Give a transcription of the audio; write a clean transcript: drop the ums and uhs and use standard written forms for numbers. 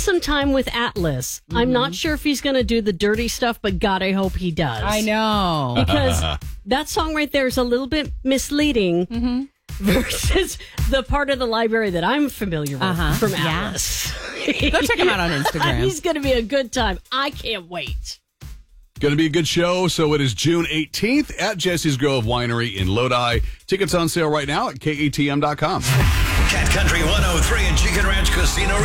some time with Atlas. I'm not sure if he's going to do the dirty stuff, but God, I hope he does. I know. Because that song right there is a little bit misleading versus the part of the library that I'm familiar with from Atlas. Go check him out on Instagram. He's going to be a good time. I can't wait. Going to be a good show. So it is June 18th at Jesse's Grove Winery in Lodi. Tickets on sale right now at KATM.com. Cat Country 103 and Chicken Ranch Casino